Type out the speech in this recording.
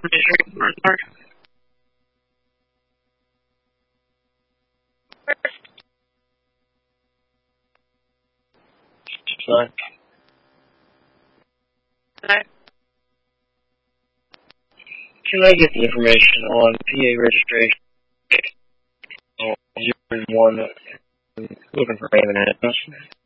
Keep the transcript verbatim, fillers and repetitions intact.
Fine. Can I get the information on P A registration? Oh, zero one, looking for Raymond Adams.